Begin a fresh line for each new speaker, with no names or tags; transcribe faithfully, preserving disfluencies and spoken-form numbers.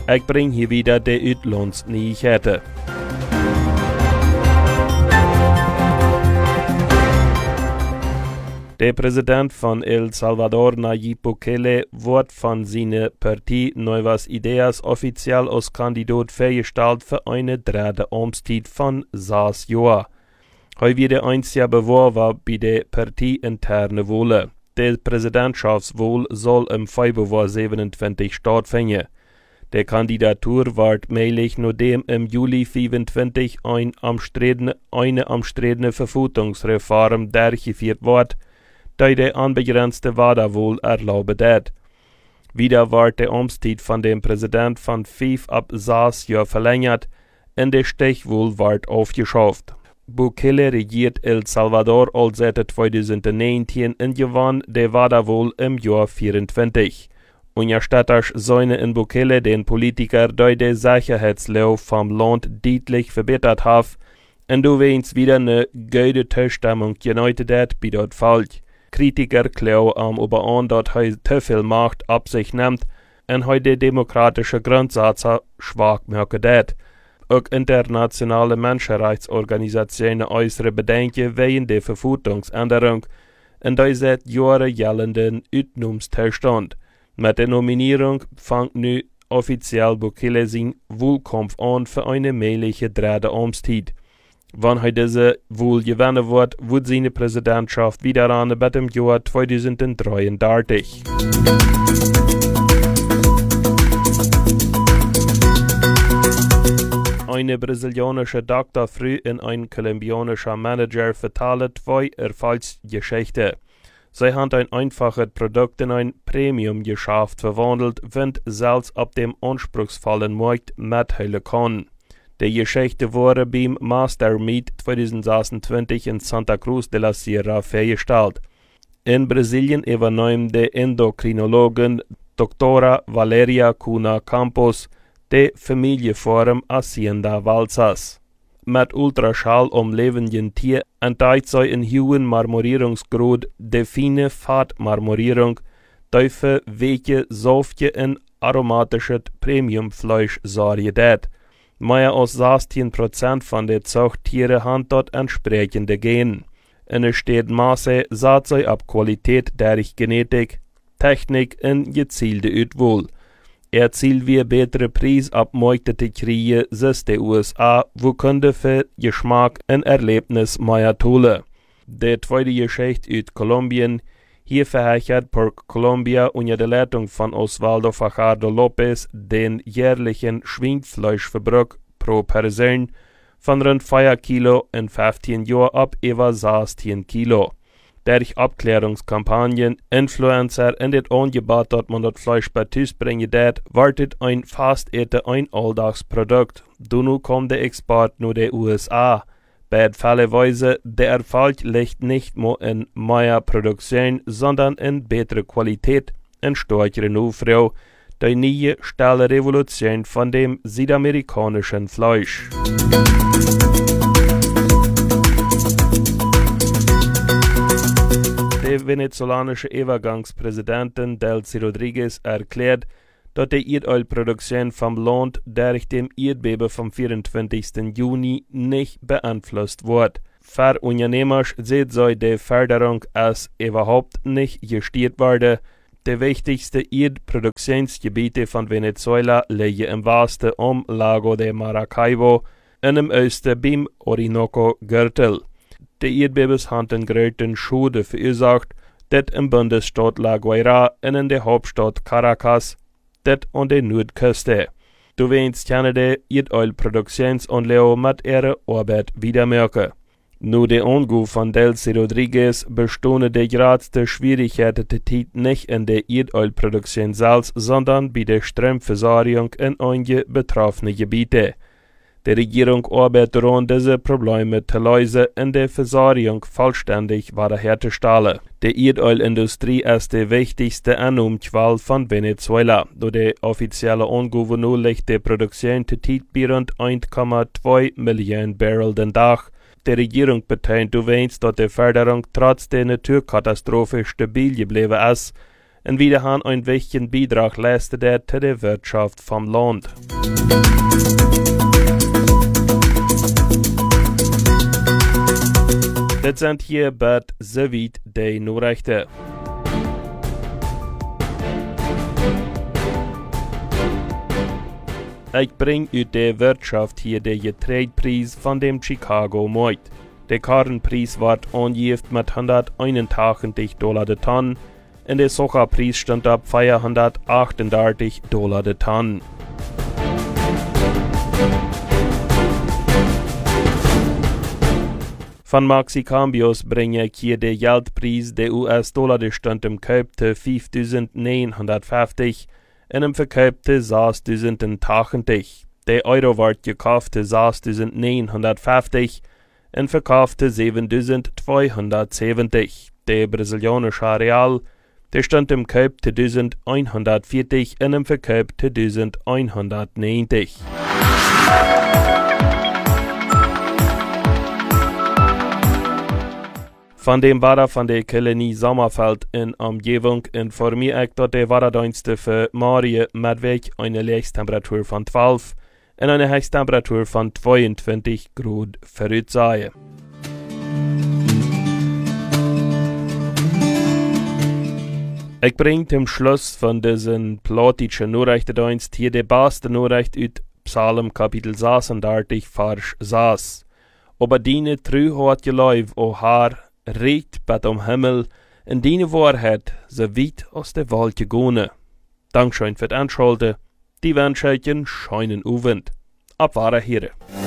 Ich bring hier wieder de Uitlandsnyheter. Der Präsident von El Salvador, Nayib Bukele, wird von seiner Partei Nuevas Ideas offiziell als Kandidat vorgestellt für eine dritte Amtszeit von sechs Jahren. Heute wird der einzige Bewerber bei der Partei interne Wahl. Der Präsidentschaftswahl soll im Februar siebenundzwanzig stattfinden. Der Kandidatur wird möglich, nachdem im Juli fünfundzwanzig ein umstrittene, eine umstrittene Verfassungsreform durchgeführt wird, die der unbegrenzte Wahlwahl erlaubt hat. Wieder wird die Amtszeit von dem Präsident von fünf ab sechs Jahren verlängert und die Stichwahl wird aufgeschafft. Bukele regiert El Salvador als seit zweitausendneunzehn und gewann die Wahlwahl im Jahr vierundzwanzig. Unterstatters sollen in Bukele den Politiker durch die Sicherheitslage vom Land deutlich verbessert haben und du wenigstens wieder eine gute Zustimmung geneutet hat, bei dort fällt. Kritiker glauben am aber an, dass er zu viel Macht ab sich nimmt und heute die demokratische Grundsätze schwach machen hat. Auch internationale Menschenrechtsorganisationen äußern Bedenken wegen der Verfassungsänderung und der seit Jahren geltenden Ausnahmezustand. Mit der Nominierung fängt nun offiziell Bukele seinen Wahlkampf an für eine mögliche dritte Amtszeit. Wenn er diese Wahl gewinnen wird, wird seine Präsidentschaft wieder an bei dem Jahr zweitausenddreiunddreißig. Eine brasilianische Doktorfrau und ein kolumbianischer Manager vertellen zwei Erfolgsgeschichten. Sie haben ein einfaches Produkt in ein Premium-Geschäft verwandelt, und selbst ab dem anspruchsvollen Markt mithelfen kann. Die Geschichte wurde beim Master Meet zweitausendsechsundzwanzig in Santa Cruz de la Sierra vorgestellt. In Brasilien übernahm die Endokrinologin Doktora Valeria Cunha Campos die Familienform Hacienda Valsas. Mit Ultraschall um lebenden Tier entdeckt sie in hohen Marmorierungsgrad die feine Fettmarmorierung, die für welche sanfte und aromatische Premiumfleisch sorgt hat. Mehr als sechzehn Prozent von den Zuchttieren haben dort entsprechende Gene. In der Maße setzt sie ab Qualität durch Genetik, Technik und gezielte Auswahl. Erzielt wir bessere Preis ab Märkte zu kriegen, als die U S A, wo Kunden für Geschmack und Erlebnis mehr tun. Die zweite Geschichte aus Kolumbien. Hier verhächert Pork Colombia unter der Leitung von Osvaldo Fajardo Lopez den jährlichen Schweinefleischverbrauch pro Person von rund vier Kilo in fünfzehn Jahren ab über sechzehn Kilo. Durch Abklärungskampagnen, Influencer und das Angebot, dass man das Fleisch bei Tisch bringen darf, wird ein fast ein Alltagsprodukt. Nun kommt der Export nur der U S A. Bei Fälleweise, der Erfolg liegt nicht nur in mehr Produktion, sondern in bessere Qualität und stärkere Nachfrage, die neue schnelle Revolution von dem südamerikanischen Fleisch. Der venezolanische Übergangspräsidentin Delcy Rodriguez erklärt, dass die Erdölproduktion vom Land durch dem Erdbeben vom vierundzwanzigsten Juni nicht beeinflusst wird. Für Unternehmer sieht sie die Förderung als überhaupt nicht gestört werden. Die wichtigsten Erdproduktionsgebiete von Venezuela liegen im Westen um Lago de Maracaibo und im Osten beim Orinoco-Gürtel. Die Erdbeben haben den größten Schaden verursacht, das im Bundesstaat La Guaira und in der Hauptstadt Caracas, das an der Nordküste. Du willst gerne die Erdölproduktionsanlage mit ihrer Arbeit wieder merken. Nur der Angriff von Delcy Rodriguez bestehen die größte Schwierigkeiten nicht in der Erdölproduktion selbst, sondern bei der Stromversorgung in einige betroffene Gebiete. Die Regierung arbeitet daran, diese Probleme zu lösen und die Versorgung vollständig wiederherzustellen. Die Erdölindustrie ist die wichtigste Einnahmequelle von Venezuela. Durch die offizielle Angaben liegt die Produktion zurzeit bei rund eins Komma zwei Millionen Barrel den Tag. Die Regierung betont übrigens, dass die Förderung trotz der Naturkatastrophe stabil geblieben ist und wieder han einen wichtigen Beitrag leistet er zu der Wirtschaft vom Land. Das sind hier bald soweit die Nachrichten. Ich bring uit der Wirtschaft hier den Getreidepreis von dem Chicago Markt. Der Kornpreis wird angegeben mit hunderteinundachtzig Dollar de Tonne und der Sojapreis stand ab vierhundertachtunddreißig Dollar de Tonne. Von Maxi Cambios bringe ich hier den Geldpreis der U S-Dollar, der stand im Kauf zu fünftausendneunhundertfünfzig und im Verkauf zu sechstausendachtzig. Der Euro wird gekauft zu sechstausendneunhundertfünfzig und verkauft zu siebentausendzweihundertsiebzig. Der brasilianische Real, der stand im Kauf zu elfhundertvierzig und im Verkauf zu elfhundertneunzig. Von dem Wetter von der Kolonie Sommerfeld in Umgebung informiere ich, dass der Wetterdienste für morgen Mittwoch eine Höchsttemperatur von zwölf und eine Höchsttemperatur von zweiundzwanzig Grad voraussagen. Ich bringe zum Schluss von diesen politischen Nachrichtendienst hier die beste Nachricht aus Psalm Kapitel sechsunddreißig, Vers sechs. Aber deine Treu hat geläuf, o Herr, reicht bei dem Himmel, in deine Wahrheit, so weit aus der Welt gegangen. Dankeschön für das Anschalten, die Wünschchen scheinen Uwend. Abwahre Here.